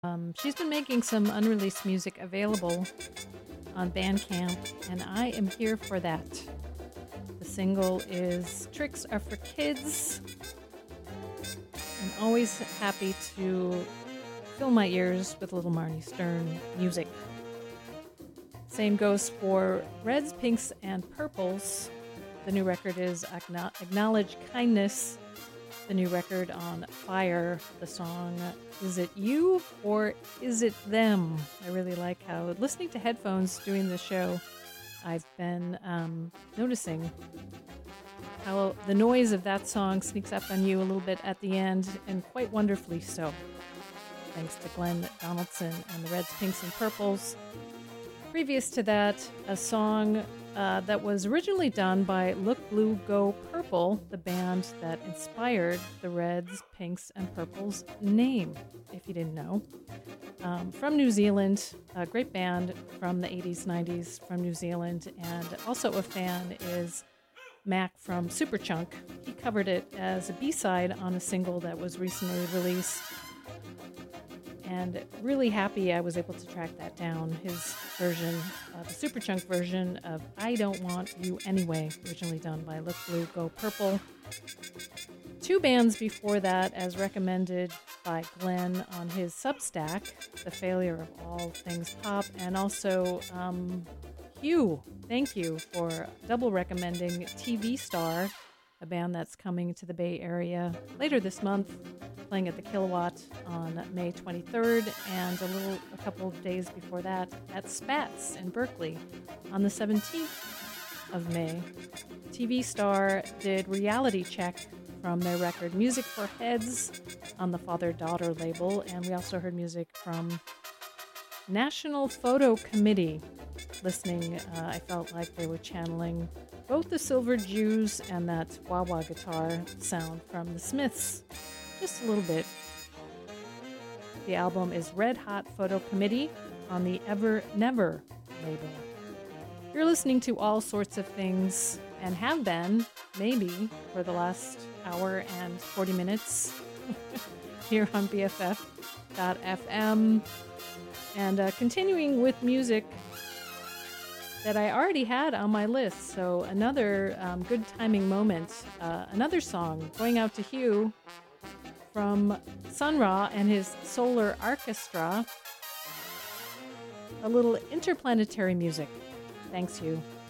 She's been making some unreleased music available on Bandcamp, and I am here for that. The single is Tricks Are for Kids. I'm always happy to fill my ears with little Marnie Stern music. Same goes for Reds, Pinks, and Purples. The new record is Acknowledge Kindness. The new record on Fire, the song Is It You or Is It Them? I really like how, listening to headphones doing the show, I've been noticing how the noise of that song sneaks up on you a little bit at the end, and quite wonderfully so. Thanks to Glenn Donaldson and the Reds, Pinks, and Purples. Previous to that, a song that was originally done by Look Blue, Go Purple, the band that inspired the Reds, Pinks, and Purples name, if you didn't know. From New Zealand, a great band from the 80s, 90s from New Zealand, and also a fan is Mac from Superchunk. He covered it as a B-side on a single that was recently released. And really happy I was able to track that down. His version, the Superchunk version of I Don't Want You Anyway, originally done by Look Blue, Go Purple. Two bands before that, as recommended by Glenn on his Substack, The Failure of All Things Pop, and also Hugh, thank you for double recommending TV Star, a band that's coming to the Bay Area later this month, playing at the Kilowatt on May 23rd, and a couple of days before that at Spats in Berkeley on the 17th of May. TV Star did Reality Check from their record Music for Heads on the Father-Daughter label, and we also heard music from National Photo Committee. Listening, I felt like they were channeling both the Silver Jews and that wah-wah guitar sound from the Smiths. Just a little bit. The album is Red Hot Photo Committee on the Ever Never label. You're listening to all sorts of things, and have been, maybe, for the last hour and 40 minutes here on BFF.FM. And continuing with music that I already had on my list. So another good timing moment. Another song going out to Hugh from Sun Ra and his Solar Orchestra. A little interplanetary music. Thanks, Hugh.